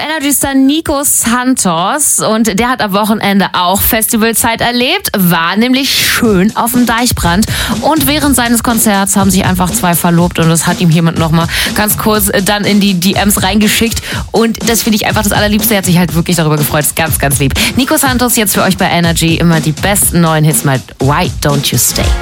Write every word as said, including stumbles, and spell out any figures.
Energy-Star Nico Santos und der hat am Wochenende auch Festivalzeit erlebt, war nämlich schön auf dem Deichbrand und während seines Konzerts haben sich einfach zwei verlobt und das hat ihm jemand nochmal ganz kurz dann in die D Ms reingeschickt und das finde ich einfach das Allerliebste, er hat sich halt wirklich darüber gefreut, ist ganz, ganz lieb. Nico Santos jetzt für euch bei Energy, immer die besten neuen Hits mal Why Don't You Stay?